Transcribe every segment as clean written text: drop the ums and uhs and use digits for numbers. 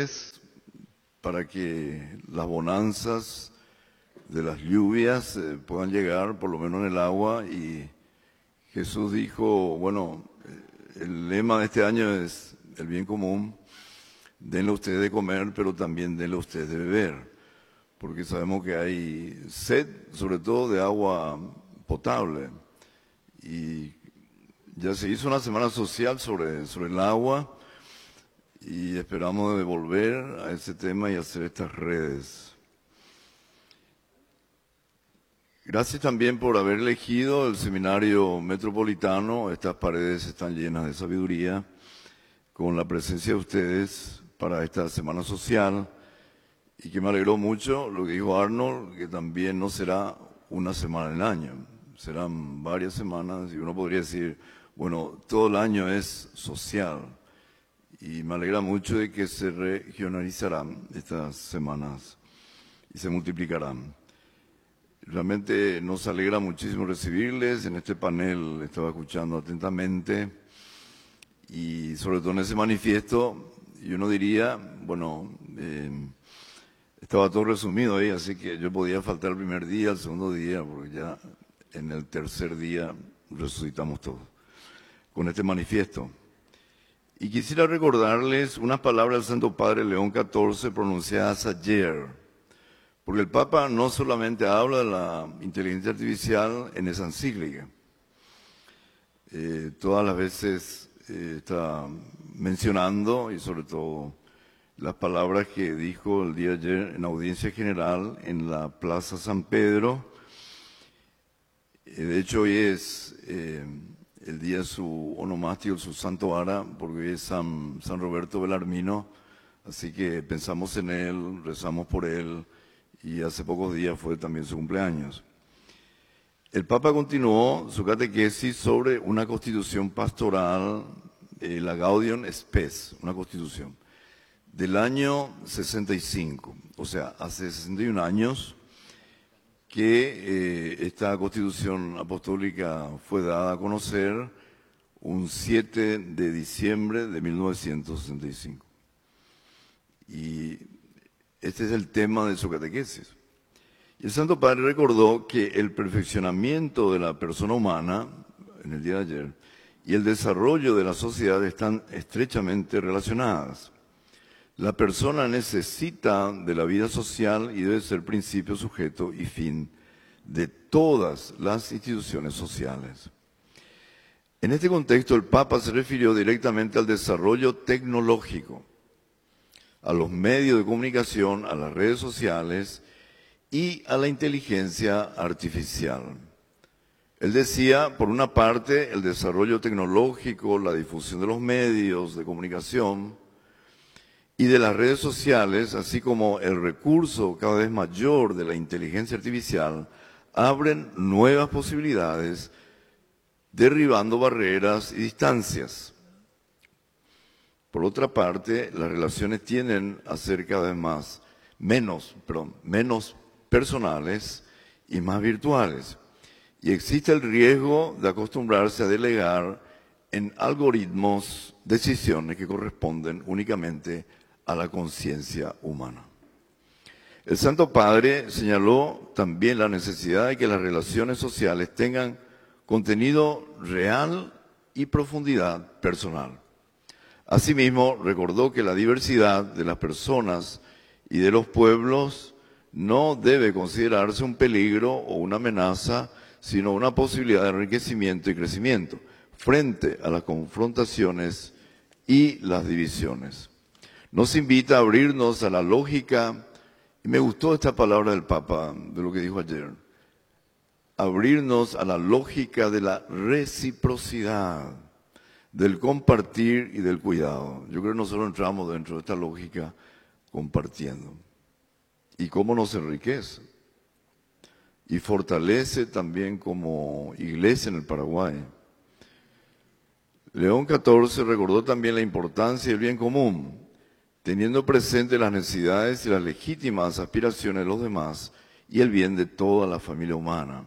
ustedes para que las bonanzas de las lluvias puedan llegar por lo menos en el agua. Y Jesús dijo, bueno, el lema de este año es el bien común, denle a ustedes de comer, pero también denle a ustedes de beber, porque sabemos que hay sed, sobre todo de agua potable. Y ya se hizo una semana social sobre el agua y esperamos de volver a ese tema y hacer estas redes. Gracias también por haber elegido el Seminario Metropolitano. Estas paredes están llenas de sabiduría con la presencia de ustedes para esta semana social, y que me alegró mucho lo que dijo Arnold, que también no será una semana en el año, serán varias semanas, y uno podría decir, bueno, todo el año es social, y me alegra mucho de que se regionalizarán estas semanas y se multiplicarán. Realmente nos alegra muchísimo recibirles. En este panel estaba escuchando atentamente y sobre todo en ese manifiesto, y uno diría, bueno, estaba todo resumido ahí, así que yo podía faltar el primer día, el segundo día, porque ya en el tercer día resucitamos todos con este manifiesto. Y quisiera recordarles unas palabras del Santo Padre León XIV pronunciadas ayer, porque el Papa no solamente habla de la inteligencia artificial en esa encíclica, todas las veces está mencionando, y sobre todo las palabras que dijo el día de ayer en audiencia general en la Plaza San Pedro. De hecho, hoy es el día de su onomástico, su santo ara, porque hoy es San Roberto Belarmino, así que pensamos en él, rezamos por él, y hace pocos días fue también su cumpleaños. El Papa continuó su catequesis sobre una constitución pastoral, la Gaudium Spes, una constitución del año 65, o sea, hace 61 años que esta constitución apostólica fue dada a conocer un 7 de diciembre de 1965. Y este es el tema de su catequesis. Y el Santo Padre recordó que el perfeccionamiento de la persona humana, en el día de ayer, y el desarrollo de la sociedad están estrechamente relacionadas. La persona necesita de la vida social y debe ser principio, sujeto y fin de todas las instituciones sociales. En este contexto, el Papa se refirió directamente al desarrollo tecnológico, a los medios de comunicación, a las redes sociales y a la inteligencia artificial. Él decía, por una parte, el desarrollo tecnológico, la difusión de los medios de comunicación y de las redes sociales, así como el recurso cada vez mayor de la inteligencia artificial, abren nuevas posibilidades, derribando barreras y distancias. Por otra parte, las relaciones tienden a ser cada vez menos personales y más virtuales. Y existe el riesgo de acostumbrarse a delegar en algoritmos decisiones que corresponden únicamente a la conciencia humana. El Santo Padre señaló también la necesidad de que las relaciones sociales tengan contenido real y profundidad personal. Asimismo, recordó que la diversidad de las personas y de los pueblos no debe considerarse un peligro o una amenaza, sino una posibilidad de enriquecimiento y crecimiento frente a las confrontaciones y las divisiones. Nos invita a abrirnos a la lógica, y me gustó esta palabra del Papa, de lo que dijo ayer, abrirnos a la lógica de la reciprocidad, del compartir y del cuidado. Yo creo que nosotros entramos dentro de esta lógica compartiendo. ¿Y cómo nos enriquece? Y fortalece también como iglesia en el Paraguay. León XIV recordó también la importancia del bien común, teniendo presente las necesidades y las legítimas aspiraciones de los demás y el bien de toda la familia humana.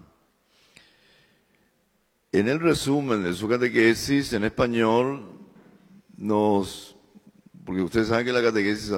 En el resumen de su catequesis en español, porque ustedes saben que la catequesis